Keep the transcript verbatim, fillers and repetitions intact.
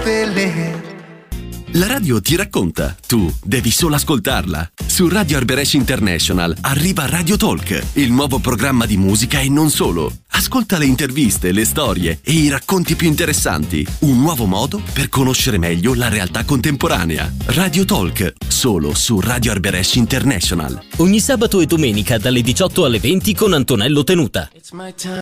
stelle. La radio ti racconta, tu devi solo ascoltarla. Su Radio Arberesh International arriva Radio Talk, il nuovo programma di musica e non solo. Ascolta le interviste, le storie e i racconti più interessanti. Un nuovo modo per conoscere meglio la realtà contemporanea. Radio Talk, solo su Radio Arberesh International. Ogni sabato e domenica dalle diciotto alle venti con Antonello Tenuta.